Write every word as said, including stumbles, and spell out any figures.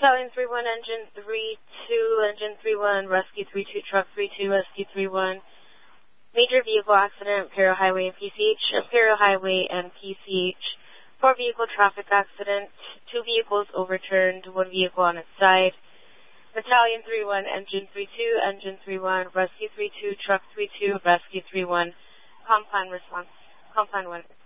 Battalion three one, Engine three two, Engine three one, Rescue three two, Truck three two, Rescue three one. Major vehicle accident, Imperial Highway and P C H, Imperial Highway and P C H. Four vehicle traffic accident, two vehicles overturned, one vehicle on its side. Battalion three one, Engine three two, Engine three one, Rescue three two, Truck three two, Rescue three one. Compline response. Compline one.